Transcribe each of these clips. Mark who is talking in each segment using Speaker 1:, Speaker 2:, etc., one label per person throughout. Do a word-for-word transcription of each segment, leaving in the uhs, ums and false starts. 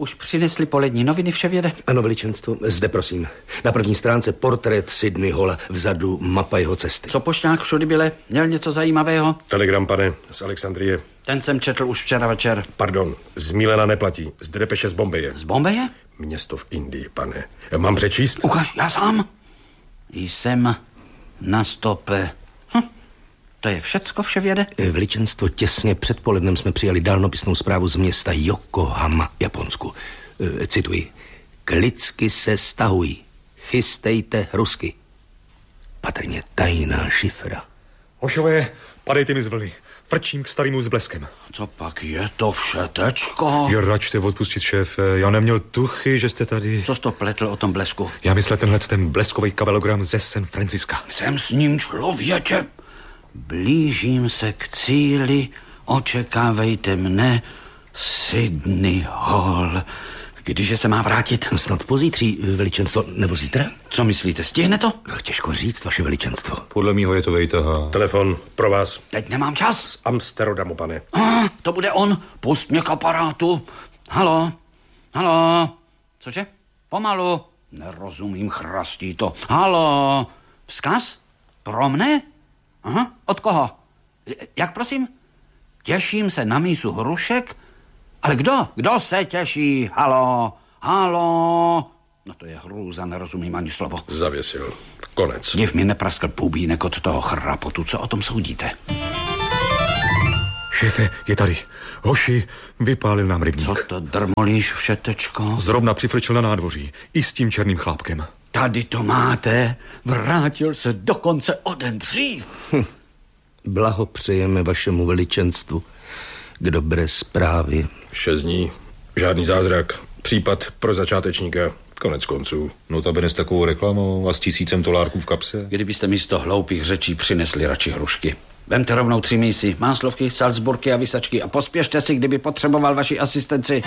Speaker 1: Už přinesli polední noviny, vševěde?
Speaker 2: Ano, veličenstvo, zde prosím. Na první stránce portrét Sidney Halla, vzadu mapa jeho cesty.
Speaker 1: Co pošťák všudy byle? Měl něco zajímavého?
Speaker 3: Telegram, pane, z Alexandrie.
Speaker 1: Ten jsem četl už včera večer.
Speaker 3: Pardon, z Milena neplatí, z Depeše z Bombeje.
Speaker 1: Z Bombeje?
Speaker 3: Město v Indii, pane. Mám přečíst?
Speaker 1: Ukaž, já sám. Jsem na stope. Hm. To je všecko, vševěde?
Speaker 2: Veličenstvo, těsně před polednem jsme přijali dálnopisnou zprávu z města Yokohama, Japonsku. E, cituji. Klicky se stahují. Chystejte Rusky. Patrně tajná šifra.
Speaker 4: Hošové, padejte mi z vlny. Frčím k starému s bleskem.
Speaker 1: Co pak je to všetečko?
Speaker 4: Jo, račte odpustit, šéfe. Já neměl tuchy, že jste tady.
Speaker 1: Co jsi to pletl o tom blesku?
Speaker 4: Já myslel tenhle ten bleskový kabelogram ze San Franciska.
Speaker 1: Jsem s ním, člověče. Blížím se k cíli. Očekávejte mne, Sidney Hall. Kdyže se má vrátit?
Speaker 2: Snad pozítří, veličenstvo, nebo zítra?
Speaker 1: Co myslíte, stihne to?
Speaker 2: Těžko říct, vaše veličenstvo.
Speaker 4: Podle mýho je to vejtaha.
Speaker 3: Telefon pro vás.
Speaker 1: Teď nemám čas.
Speaker 3: Z Amsterdamu, pane.
Speaker 1: Ah, to bude on. Pust mě k aparátu. Halo? Halo? Cože? Pomalu. Nerozumím, chrastí to. Halo? Vzkaz? Pro mne? Aha, od koho? Jak prosím? Těším se na mísu hrušek. Ale kdo? Kdo se těší? Halo? Halo? No to je hrůza, nerozumím ani slovo.
Speaker 3: Zavěsil. Konec.
Speaker 1: Div mi nepraskl půbínek od toho chrapotu. Co o tom soudíte?
Speaker 4: Šéfe, je tady. Hoši, vypálil nám rybník.
Speaker 1: Co to drmolíš, všetečko?
Speaker 4: Zrovna přifrčil na nádvoří. I s tím černým chlápkem.
Speaker 1: Tady to máte. Vrátil se dokonce o den dřív.
Speaker 2: Hm. Blahopřejeme vašemu veličenstvu k dobré zprávě.
Speaker 3: Šest dní. Žádný zázrak. Případ pro začátečníka. Konec konců.
Speaker 4: Notabene s takovou reklamou a s tisícem dolárků v kapse.
Speaker 1: Kdybyste místo hloupých řečí přinesli radši hrušky. Vemte rovnou tři mísy, máslovky, salzburky a vysačky a pospěšte si, kdyby potřeboval vaši asistenci.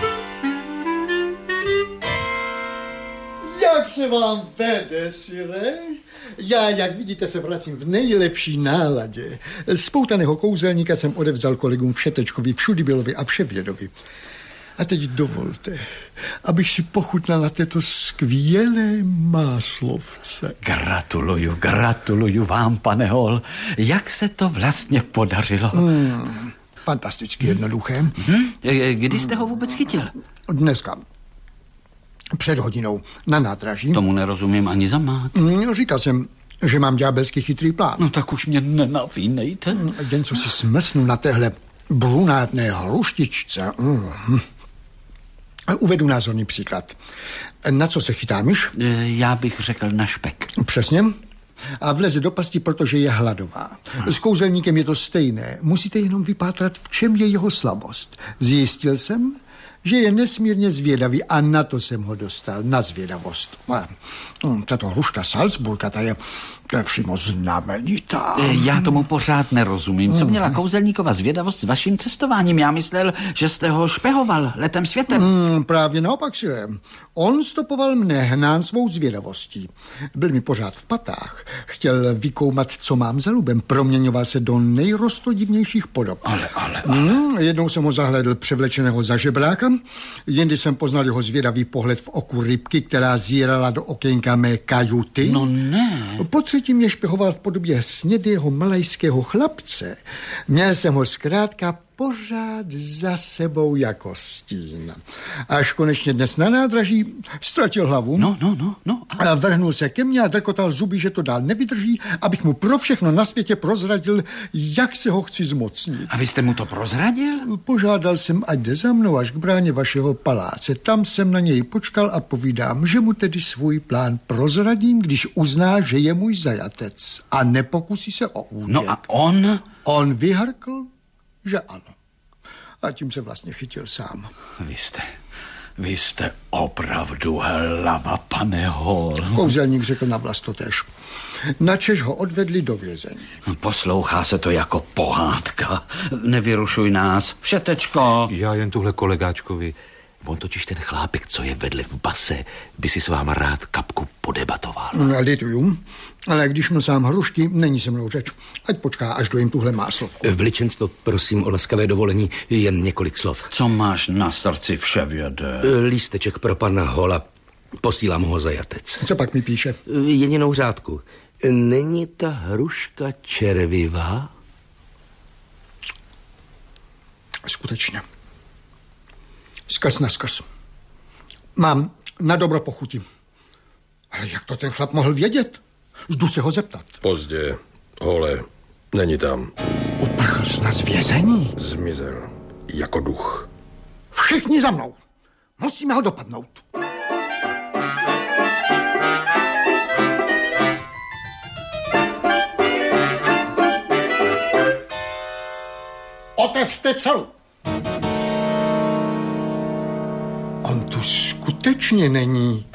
Speaker 5: Jak se vám vede, Sire? Já, jak vidíte, se vracím v nejlepší náladě. Spoutaného kouzelníka jsem odevzdal kolegům Všetečkovi, Všudybylovi a Vševědovi. A teď dovolte, abych si pochutnal na této skvělé máslovce.
Speaker 1: Gratuluju, gratuluju vám, pane Hall. Jak se to vlastně podařilo?
Speaker 5: Hmm, fantasticky jednoduché.
Speaker 1: Hmm? Kdy jste ho vůbec chytil?
Speaker 5: Dneska. Před hodinou na nádraží.
Speaker 1: Tomu nerozumím ani za mát.
Speaker 5: Říkal jsem, že mám ďábelsky chytrý plán.
Speaker 1: No tak už mě nenavínejte.
Speaker 5: Jen co si smrsnu na téhle brunátné hruštičce. Mm. Uvedu názorný příklad. Na co se chytá myš?
Speaker 1: Já bych řekl na špek.
Speaker 5: Přesně. A vleze do pasti, protože je hladová. S kouzelníkem je to stejné. Musíte jenom vypátrat, v čem je jeho slabost. Zjistil jsem, že je nesmírně zvědavý a na to jsem ho dostal, na zvědavost. Tato hruška Salzburka, ta je, ta je přímo znamenitá.
Speaker 1: Já tomu pořád nerozumím. Co měla kouzelníkova zvědavost s vaším cestováním? Já myslel, že jste ho špehoval letem světem.
Speaker 5: Hmm, právě naopak, Sire. On stopoval mne hnán svou zvědavostí. Byl mi pořád v patách. Chtěl vykoumat, co mám za lubem. Proměňoval se do nejrostodivnějších podob.
Speaker 1: Ale, ale, ale.
Speaker 5: Hmm, jednou jsem ho zahlédl převlečeného za žebráka, jindy jsem poznal jeho zvědavý pohled v oku rybky, která zírala do okénka mé kajuty.
Speaker 1: No ne.
Speaker 5: Po třetí mě špehoval v podobě snědého malajského chlapce. Měl jsem ho zkrátka pořád za sebou jako stín. Až konečně dnes na nádraží ztratil hlavu.
Speaker 1: No, no, no, no.
Speaker 5: A vrhnul se ke mně a drkotal zuby, že to dál nevydrží, abych mu pro všechno na světě prozradil, jak se ho chci zmocnit.
Speaker 1: A vy jste mu to prozradil?
Speaker 5: Požádal jsem, ať jde za mnou až k bráně vašeho paláce. Tam jsem na něj počkal a povídám, že mu tedy svůj plán prozradím, když uzná, že je můj zajatec a nepokusí se o útěk.
Speaker 1: No a on?
Speaker 5: On vyhrkl, že ano. A tím se vlastně chytil sám.
Speaker 1: Vy jste, vy jste opravdu hlava, pane Hall.
Speaker 5: Kouzelník řekl na vlast totéž. Načež ho odvedli do vězení.
Speaker 1: Poslouchá se to jako pohádka. Nevyrušuj nás. Všetečko.
Speaker 4: Já jen tuhle kolegáčkovi.
Speaker 2: On totiž ten chlápek, co je vedle v base, by si s váma rád kapku podebatoval.
Speaker 5: No, lituju, ale když mu sám hrušky, není se mnou řeč. Ať počká, až dojím tuhle máslo.
Speaker 2: Veličenstvo, prosím o laskavé dovolení, jen několik slov.
Speaker 1: Co máš na srdci, vševěde?
Speaker 2: Lísteček pro pana Hola, posílám ho za jatec.
Speaker 5: Co pak mi píše?
Speaker 2: Jedinou řádku. Není ta hruška červivá?
Speaker 5: Skutečně. Zkaz na zkaz. Mám na dobro pochutí. Ale jak to ten chlap mohl vědět? Jdu se ho zeptat.
Speaker 3: Pozdě. Hole, není tam.
Speaker 5: Uprchl jsi na zvězení?
Speaker 3: Zmizel. Jako duch.
Speaker 5: Všichni za mnou. Musíme ho dopadnout. Otevřte celu. On tu skutečně není.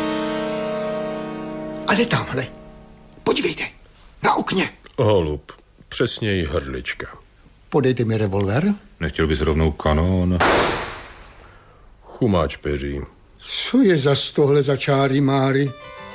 Speaker 5: Ale tamhle. Podívejte. Na okně.
Speaker 3: Holub. Přesněji hrdlička.
Speaker 5: Podejte mi revolver.
Speaker 4: Nechtěl bys rovnou kanón?
Speaker 3: Chumáč peří.
Speaker 5: Co je za tohle za čáry máry?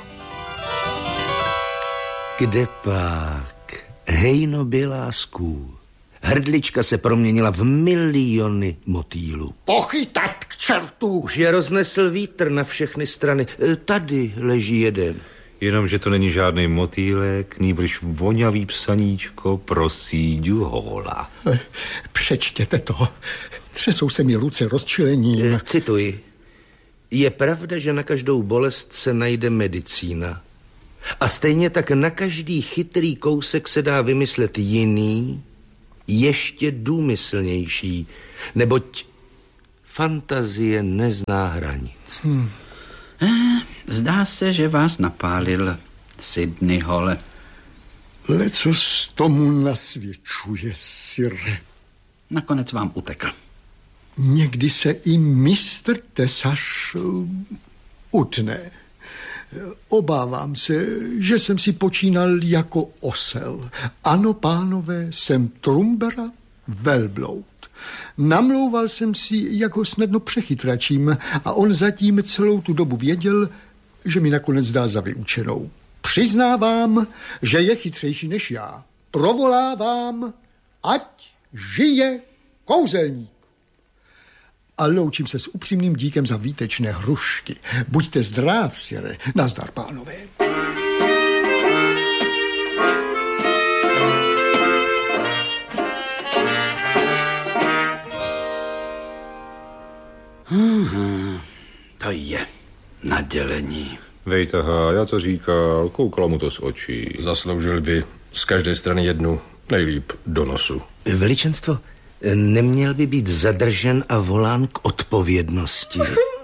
Speaker 2: Kde pak? Hejno bělásků. Hrdlička se proměnila v miliony motýlů.
Speaker 5: Pochytat k čertu!
Speaker 2: Už je roznesl vítr na všechny strany. Tady leží jeden.
Speaker 4: Jenomže to není žádný motýlek, nýbrž voňavý psaníčko pro Síďu Hola.
Speaker 5: Přečtěte to. Třesou se mi ruce rozčilením.
Speaker 2: Cituji. Je pravda, že na každou bolest se najde medicína. A stejně tak na každý chytrý kousek se dá vymyslet jiný, ještě důmyslnější, neboť fantazie nezná hranic.
Speaker 1: Hmm. Eh, zdá se, že vás napálil Sidney Hole.
Speaker 5: Lecos tomu nasvědčuje, sire.
Speaker 1: Nakonec vám utekl.
Speaker 5: Někdy se i mistr Tesaš uh, utne. Obávám se, že jsem si počínal jako osel. Ano, pánové, jsem Trumbera velbloud. Namlouval jsem si, jak ho snadno přechytračím, a on zatím celou tu dobu věděl, že mi nakonec dá za vyučenou. Přiznávám, že je chytřejší než já. Provolávám, ať žije kouzelník. A loučím se s upřímným díkem za výtečné hrušky. Buďte zdrav, sire. Nazdar, pánové.
Speaker 1: Hmm, to je nadělení.
Speaker 3: Vejtaha, já to říkal, koukala mu to z očí. Zasloužil by z každé strany jednu, nejlíp do nosu.
Speaker 2: Veličenstvo, neměl by být zadržen a volán k odpovědnosti.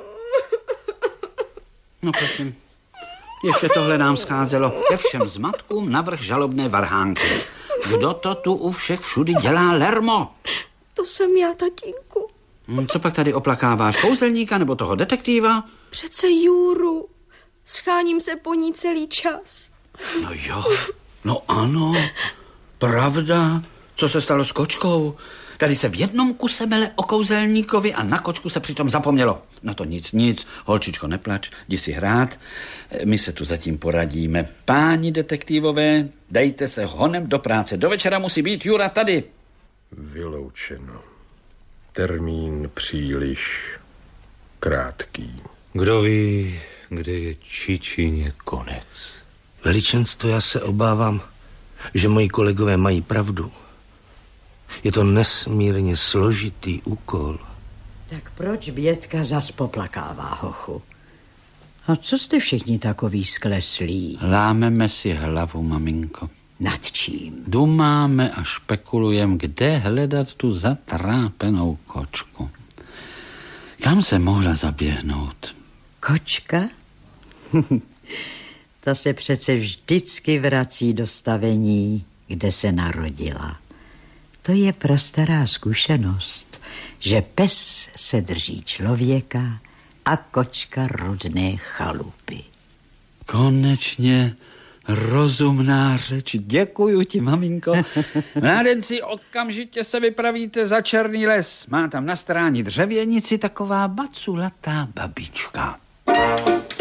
Speaker 1: No prosím, ještě tohle nám scházelo ke všem zmatkům navrch žalobné varhánky. Kdo to tu u všech všudy dělá, Lermo?
Speaker 6: To jsem já, tatínku.
Speaker 1: Co pak tady oplakáváš, kouzelníka nebo toho detektíva?
Speaker 6: Přece Juru. Scháním se po ní celý čas.
Speaker 1: No jo, no ano, pravda. Co se stalo s kočkou? Tady se v jednom kuse mele o kouzelníkovi a na kočku se přitom zapomnělo. No to nic, nic, holčičko, neplač, jdi si hrát. My se tu zatím poradíme. Páni detektivové, dejte se honem do práce. Do večera musí být Jura tady.
Speaker 3: Vyloučeno. Termín příliš krátký.
Speaker 4: Kdo ví, kde je Čičině konec?
Speaker 2: Veličenstvo, já se obávám, že moji kolegové mají pravdu. Je to nesmírně složitý úkol.
Speaker 7: Tak proč Bětka zas poplakává, hochu? A co jste všichni takový skleslí?
Speaker 1: Lámeme si hlavu, maminko.
Speaker 7: Nad čím?
Speaker 1: Dumáme a špekulujeme, kde hledat tu zatrápenou kočku. Kam se mohla zaběhnout?
Speaker 7: Kočka? Ta se přece vždycky vrací do stavení, kde se narodila. To je prastará zkušenost, že pes se drží člověka a kočka rodné chalupy.
Speaker 1: Konečně Rozumná řeč, děkuju ti, maminko. Mládenci, okamžitě se vypravíte za Černý les. Má tam na stráni dřevěnici taková baculatá babička.